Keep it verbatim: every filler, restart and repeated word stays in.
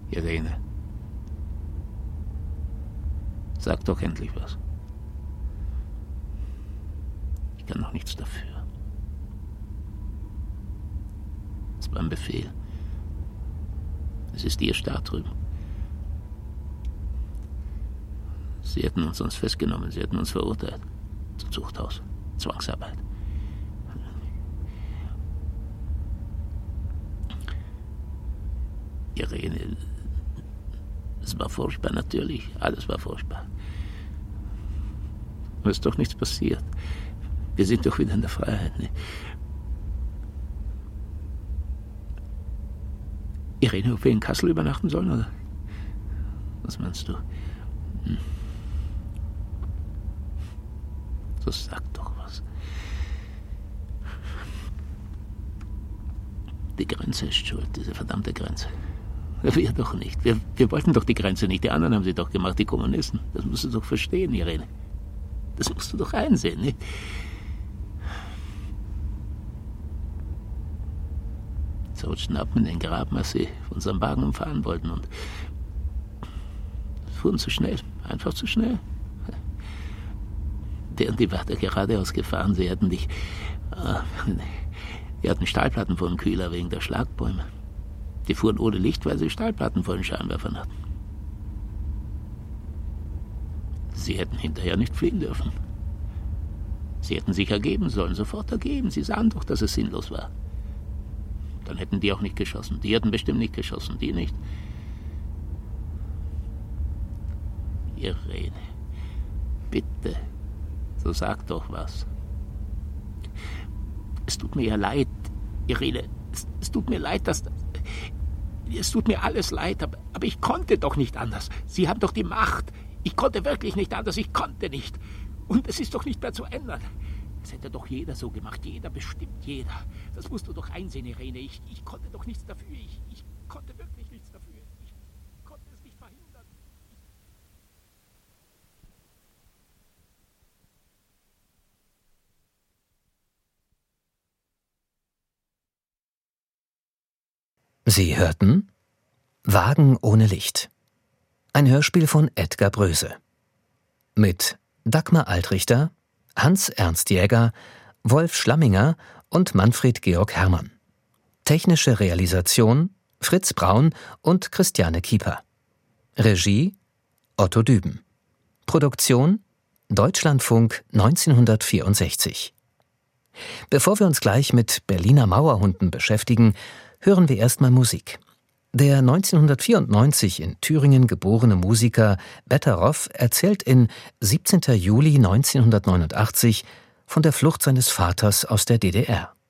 Irene, sag doch endlich was. Ich kann doch nichts dafür. Es war ein Befehl. Es ist Ihr Staat drüben. Sie hätten uns sonst festgenommen, Sie hätten uns verurteilt. Zum Zuchthaus, Zwangsarbeit. Irene, es war furchtbar, natürlich. Alles war furchtbar. Aber es ist doch nichts passiert. Wir sind doch wieder in der Freiheit. Ne? Irene, ob wir in Kassel übernachten sollen, oder? Was meinst du? Hm. So sag doch was. Die Grenze ist schuld, diese verdammte Grenze. Wir doch nicht. Wir, wir wollten doch die Grenze nicht. Die anderen haben sie doch gemacht, die Kommunisten. Das musst du doch verstehen, Irene. Das musst du doch einsehen, nicht? Sie rutschten ab in den Graben, als sie unseren Wagen umfahren wollten und fuhren zu schnell. Einfach zu schnell. Der und die war da geradeaus gefahren. Sie hatten dich... Äh, die hatten Stahlplatten vor dem Kühler wegen der Schlagbäume. Die fuhren ohne Licht, weil sie Stahlplatten vor den Scheinwerfern hatten. Sie hätten hinterher nicht fliehen dürfen. Sie hätten sich ergeben sollen, sofort ergeben. Sie sahen doch, dass es sinnlos war. Dann hätten die auch nicht geschossen. Die hätten bestimmt nicht geschossen, die nicht. Irene, bitte, so sag doch was. Es tut mir ja leid, Irene, es, es tut mir leid, dass... Es tut mir alles leid, aber, aber ich konnte doch nicht anders. Sie haben doch die Macht. Ich konnte wirklich nicht anders, ich konnte nicht. Und es ist doch nicht mehr zu ändern. Das hätte doch jeder so gemacht, jeder, bestimmt jeder. Das musst du doch einsehen, Irene. Ich, ich konnte doch nichts dafür. Ich, ich konnte wirklich nichts dafür. Ich konnte es nicht verhindern. Sie hörten Wagen ohne Licht. Ein Hörspiel von Edgar Bröse. Mit Dagmar Altrichter, Hans-Ernst Jäger, Wolf Schlamminger und Manfred Georg Herrmann. Technische Realisation Fritz Braun und Christiane Kieper. Regie Otto Düben. Produktion Deutschlandfunk neunzehnhundertvierundsechzig. Bevor wir uns gleich mit Berliner Mauerhunden beschäftigen, hören wir erstmal Musik. Der neunzehnhundertvierundneunzig in Thüringen geborene Musiker Betteroff erzählt in siebzehnter Juli neunzehnhundertneunundachtzig von der Flucht seines Vaters aus der D D R.